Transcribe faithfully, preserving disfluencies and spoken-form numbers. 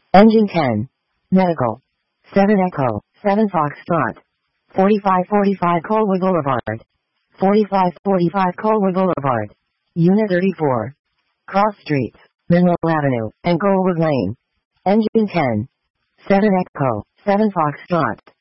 Engine ten. Medical. seven Echo, seven Foxtrot. forty-five forty-five Colwood Boulevard. forty-five forty-five Colwood Boulevard. Unit thirty-four. Cross Streets, Monroe Avenue, and Colwood Lane. Engine ten. seven Echo, seven Foxtrot.